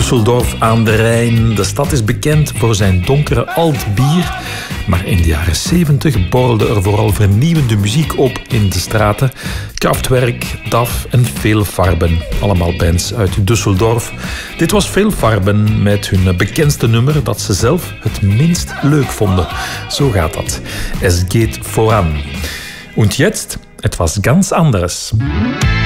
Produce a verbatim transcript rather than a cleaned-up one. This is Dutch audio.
Düsseldorf aan de Rijn. De stad is bekend voor zijn donkere altbier. Maar in de jaren zeventig borrelde er vooral vernieuwende muziek op in de straten. Kraftwerk, D A F en Fehlfarben. Allemaal bands uit Düsseldorf. Dit was Fehlfarben met hun bekendste nummer dat ze zelf het minst leuk vonden. Zo gaat dat. Es geht voran. Und jetzt etwas ganz anderes.